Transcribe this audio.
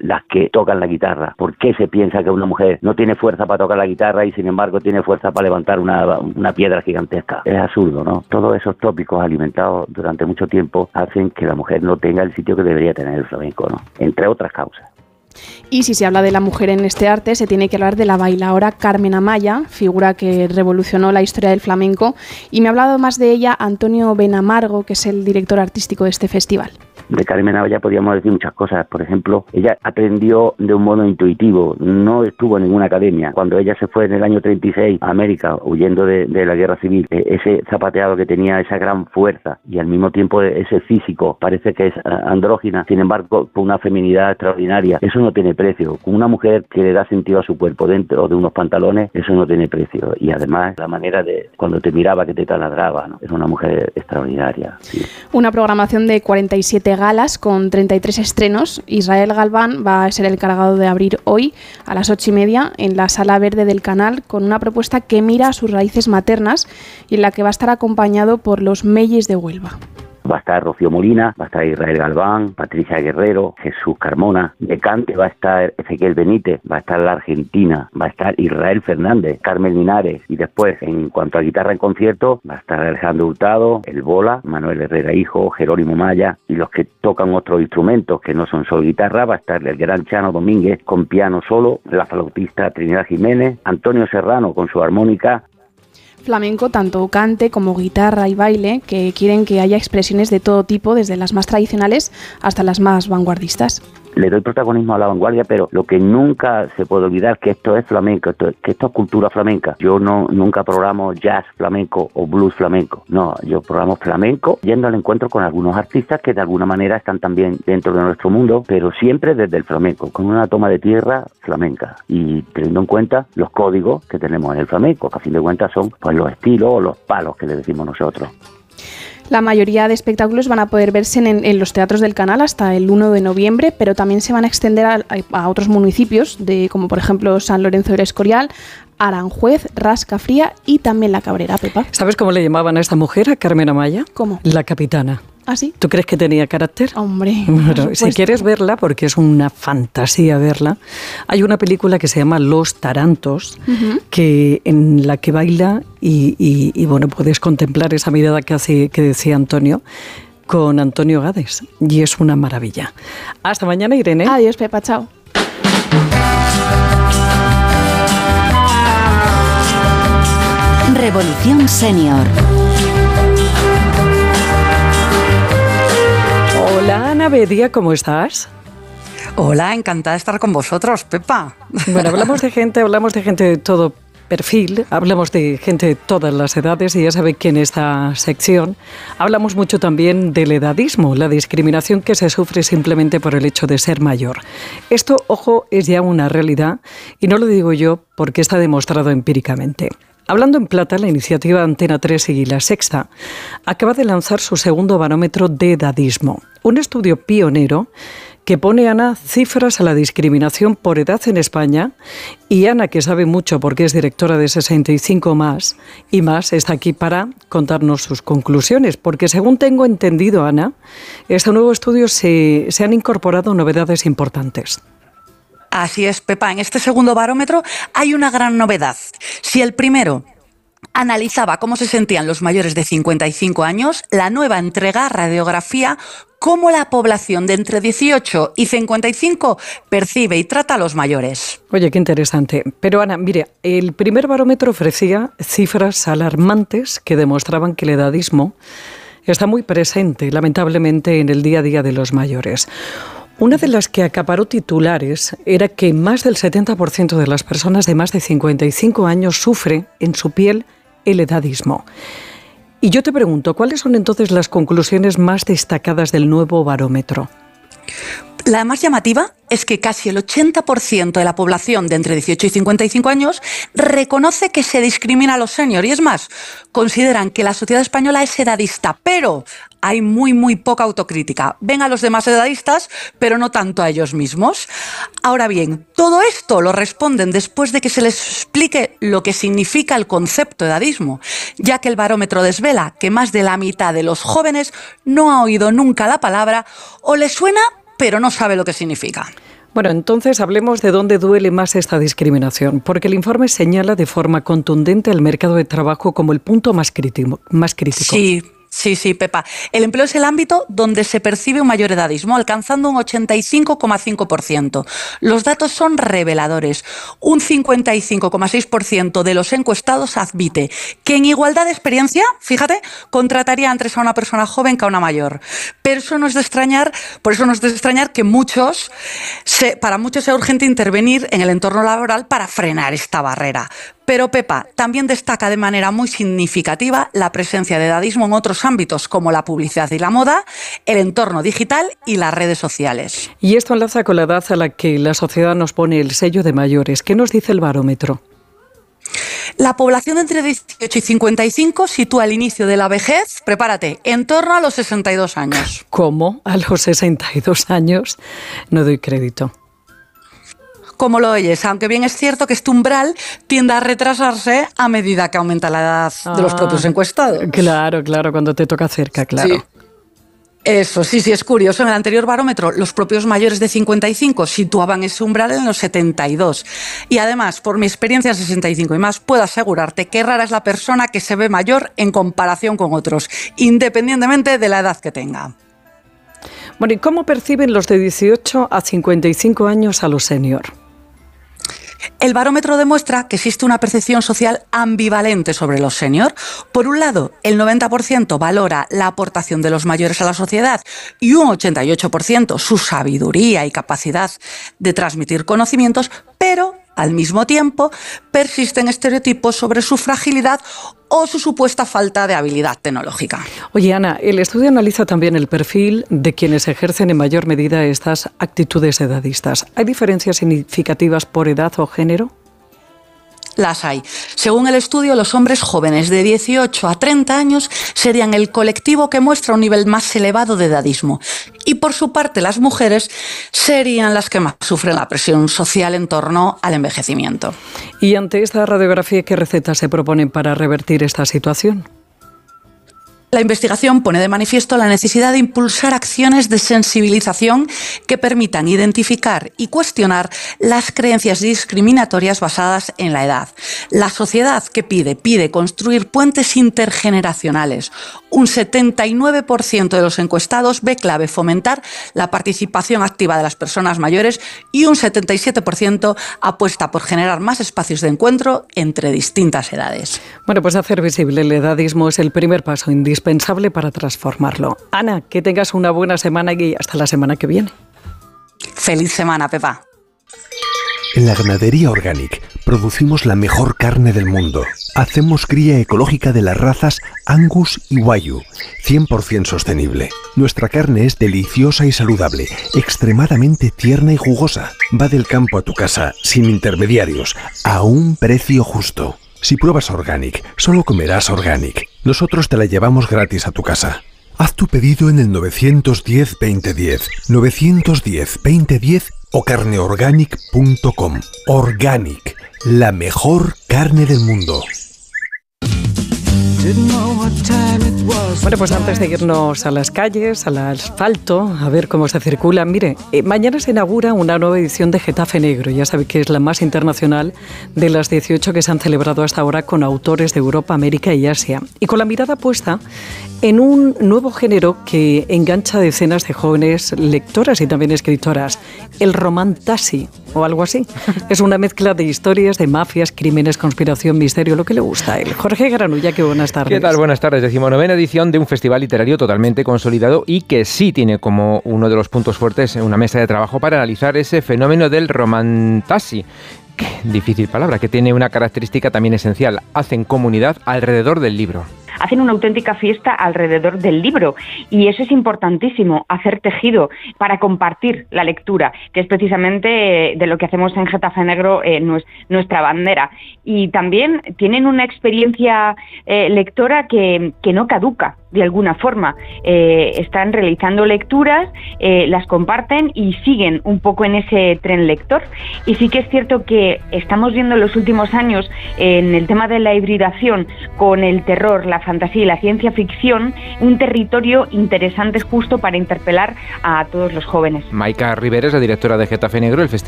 las que tocan la guitarra. ¿Por qué se piensa que una mujer no tiene fuerza para tocar la guitarra y sin embargo tiene fuerza para levantar una piedra gigantesca? Es absurdo, ¿no? Todos esos tópicos alimentados durante mucho tiempo hacen que la mujer no tenga el sitio que debería tener el flamenco, ¿no? Entre otras causas. Y si se habla de la mujer en este arte, se tiene que hablar de la bailaora Carmen Amaya, figura que revolucionó la historia del flamenco, y me ha hablado más de ella Antonio Benamargo, que es el director artístico de este festival. De Carmen Amaya podríamos decir muchas cosas. Por ejemplo, ella aprendió de un modo intuitivo, no estuvo en ninguna academia. Cuando ella se fue en el año 36 a América, huyendo de la guerra civil, ese zapateado que tenía esa gran fuerza y al mismo tiempo ese físico, parece que es andrógina, sin embargo, con una feminidad extraordinaria, eso no tiene precio. Con una mujer que le da sentido a su cuerpo dentro de unos pantalones, eso no tiene precio. Y además, la manera de cuando te miraba que te taladraba, ¿no? Es una mujer extraordinaria. Sí. Una programación de 47 galas con 33 estrenos. Israel Galván va a ser el encargado de abrir hoy a las 8:30 en la Sala Verde del Canal con una propuesta que mira a sus raíces maternas y en la que va a estar acompañado por los Meyes de Huelva. Va a estar Rocío Molina, va a estar Israel Galván, Patricia Guerrero, Jesús Carmona. De cante va a estar Ezequiel Benítez, va a estar la Argentina, va a estar Israel Fernández, Carmen Linares. Y después, en cuanto a guitarra en concierto, va a estar Alejandro Hurtado, El Bola, Manuel Herrera Hijo, Jerónimo Maya. Y los que tocan otros instrumentos que no son solo guitarra, va a estar el gran Chano Domínguez con piano solo, la flautista Trinidad Jiménez, Antonio Serrano con su armónica. Flamenco, tanto cante como guitarra y baile, que quieren que haya expresiones de todo tipo, desde las más tradicionales hasta las más vanguardistas. Le doy protagonismo a la vanguardia, pero lo que nunca se puede olvidar que esto es flamenco, que esto es cultura flamenca. Yo nunca programo jazz flamenco o blues flamenco. No, yo programo flamenco yendo al encuentro con algunos artistas que de alguna manera están también dentro de nuestro mundo, pero siempre desde el flamenco, con una toma de tierra flamenca y teniendo en cuenta los códigos que tenemos en el flamenco, que a fin de cuentas son pues los estilos o los palos que le decimos nosotros. La mayoría de espectáculos van a poder verse en los teatros del Canal hasta el 1 de noviembre, pero también se van a extender a otros municipios, como por ejemplo San Lorenzo del Escorial, Aranjuez, Rascafría y también La Cabrera, Pepa. ¿Sabes cómo le llamaban a esta mujer, a Carmen Amaya? ¿Cómo? La capitana. ¿Ah, sí? ¿Tú crees que tenía carácter? Hombre. Bueno, si quieres verla, porque es una fantasía verla, hay una película que se llama Los Tarantos, en la que baila y bueno, puedes contemplar esa mirada que decía Antonio, con Antonio Gades, y es una maravilla. Hasta mañana, Irene. Adiós, Pepa, chao. Revolución Senior. Hola, Ana Bedia, ¿cómo estás? Hola, encantada de estar con vosotros, Pepa. Bueno, hablamos de gente de todo perfil, hablamos de gente de todas las edades y ya sabe que en esta sección hablamos mucho también del edadismo, la discriminación que se sufre simplemente por el hecho de ser mayor. Esto, ojo, es ya una realidad y no lo digo yo porque está demostrado empíricamente. Hablando en plata, la iniciativa Antena 3 y La Sexta acaba de lanzar su segundo barómetro de edadismo, un estudio pionero que pone, Ana, cifras a la discriminación por edad en España, y Ana, que sabe mucho porque es directora de 65 más y más, está aquí para contarnos sus conclusiones, porque según tengo entendido, Ana, este nuevo estudio se han incorporado novedades importantes. Así es, Pepa. En este segundo barómetro hay una gran novedad. Si el primero analizaba cómo se sentían los mayores de 55 años, la nueva entrega radiografía cómo la población de entre 18 y 55 percibe y trata a los mayores. Oye, qué interesante. Pero Ana, mire, el primer barómetro ofrecía cifras alarmantes que demostraban que el edadismo está muy presente, lamentablemente, en el día a día de los mayores. Una de las que acaparó titulares era que más del 70% de las personas de más de 55 años sufre en su piel el edadismo. Y yo te pregunto, ¿cuáles son entonces las conclusiones más destacadas del nuevo barómetro? La más llamativa es que casi el 80% de la población de entre 18 y 55 años reconoce que se discrimina a los seniors. Y es más, consideran que la sociedad española es edadista, pero hay muy poca autocrítica. Ven a los demás edadistas, pero no tanto a ellos mismos. Ahora bien, todo esto lo responden después de que se les explique lo que significa el concepto edadismo, ya que el barómetro desvela que más de la mitad de los jóvenes no ha oído nunca la palabra o le suena pero no sabe lo que significa. Bueno, entonces hablemos de dónde duele más esta discriminación, porque el informe señala de forma contundente el mercado de trabajo como el punto más crítico. Sí, Pepa. El empleo es el ámbito donde se percibe un mayor edadismo, alcanzando un 85,5%. Los datos son reveladores. Un 55,6% de los encuestados admite que en igualdad de experiencia, fíjate, contrataría antes a una persona joven que a una mayor. Pero eso no es de extrañar, por eso no es de extrañar que para muchos sea urgente intervenir en el entorno laboral para frenar esta barrera. Pero Pepa también destaca de manera muy significativa la presencia de edadismo en otros ámbitos como la publicidad y la moda, el entorno digital y las redes sociales. Y esto enlaza con la edad a la que la sociedad nos pone el sello de mayores. ¿Qué nos dice el barómetro? La población entre 18 y 55 sitúa el inicio de la vejez, prepárate, en torno a los 62 años. ¿Cómo? ¿A los 62 años? No doy crédito. Como lo oyes, aunque bien es cierto que este umbral tiende a retrasarse a medida que aumenta la edad de los propios encuestados. Claro, cuando te toca cerca, claro. Sí. Eso, sí, es curioso. En el anterior barómetro, los propios mayores de 55 situaban ese umbral en los 72. Y además, por mi experiencia en 65 y más, puedo asegurarte que rara es la persona que se ve mayor en comparación con otros, independientemente de la edad que tenga. Bueno, ¿y cómo perciben los de 18 a 55 años a los senior? El barómetro demuestra que existe una percepción social ambivalente sobre los senior. Por un lado, el 90% valora la aportación de los mayores a la sociedad y un 88% su sabiduría y capacidad de transmitir conocimientos, pero al mismo tiempo persisten estereotipos sobre su fragilidad o su supuesta falta de habilidad tecnológica. Oye, Ana, el estudio analiza también el perfil de quienes ejercen en mayor medida estas actitudes edadistas. ¿Hay diferencias significativas por edad o género? Las hay. Según el estudio, los hombres jóvenes de 18 a 30 años serían el colectivo que muestra un nivel más elevado de edadismo. Y por su parte, las mujeres serían las que más sufren la presión social en torno al envejecimiento. Y ante esta radiografía, ¿qué recetas se proponen para revertir esta situación? La investigación pone de manifiesto la necesidad de impulsar acciones de sensibilización que permitan identificar y cuestionar las creencias discriminatorias basadas en la edad. La sociedad que pide construir puentes intergeneracionales. Un 79% de los encuestados ve clave fomentar la participación activa de las personas mayores y un 77% apuesta por generar más espacios de encuentro entre distintas edades. Bueno, pues hacer visible el edadismo es el primer paso indispensable para transformarlo. Ana, que tengas una buena semana y hasta la semana que viene. Feliz semana, Pepa. En la Ganadería Organic producimos la mejor carne del mundo. Hacemos cría ecológica de las razas Angus y Wagyu, 100% sostenible. Nuestra carne es deliciosa y saludable, extremadamente tierna y jugosa. Va del campo a tu casa, sin intermediarios, a un precio justo. Si pruebas Organic, solo comerás Organic. Nosotros te la llevamos gratis a tu casa. Haz tu pedido en el 910-2010, 910-2010 o carneorganic.com. Organic, la mejor carne del mundo. Bueno, pues antes de irnos a las calles, al asfalto, a ver cómo se circula, mire, mañana se inaugura una nueva edición de Getafe Negro, ya sabe que es la más internacional de las 18 que se han celebrado hasta ahora con autores de Europa, América y Asia. Y con la mirada puesta en un nuevo género que engancha a decenas de jóvenes lectoras y también escritoras, el romantasi o algo así. Es una mezcla de historias de mafias, crímenes, conspiración, misterio, lo que le gusta a él. Jorge Granulla, qué buenas tardes. ¿Qué tal? Buenas tardes. 19ª edición de un festival literario totalmente consolidado y que sí tiene como uno de los puntos fuertes una mesa de trabajo para analizar ese fenómeno del romantasi. Difícil palabra, que tiene una característica también esencial. Hacen comunidad alrededor del libro. Hacen una auténtica fiesta alrededor del libro y eso es importantísimo, hacer tejido para compartir la lectura, que es precisamente de lo que hacemos en Getafe Negro nuestra bandera. Y también tienen una experiencia lectora que no caduca de alguna forma. Están realizando lecturas, las comparten y siguen un poco en ese tren lector. Y sí que es cierto que estamos viendo en los últimos años en el tema de la hibridación con el terror, la fantasía y la ciencia ficción un territorio interesante justo para interpelar a todos los jóvenes. Maika Rivera es la directora de Getafe Negro, el festival